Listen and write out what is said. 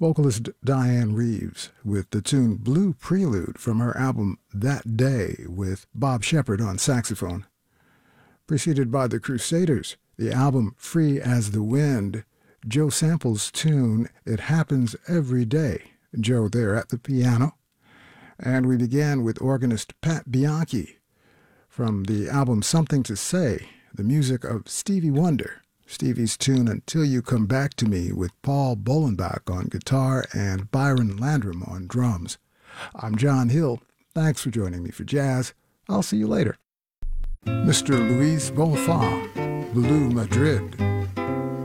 Vocalist Diane Reeves with the tune Blue Prelude from her album That Day with Bob Shepard on saxophone. Preceded by the Crusaders, the album Free as the Wind, Joe Sample's tune It Happens Every Day, Joe there at the piano. And we began with organist Pat Bianchi from the album Something to Say, the music of Stevie Wonder. Stevie's tune Until You Come Back to Me with Paul Bolenbach on guitar and Byron Landrum on drums. I'm John Hill. Thanks for joining me for jazz. I'll see you later. Mr. Luis Bonfa, Blue Madrid.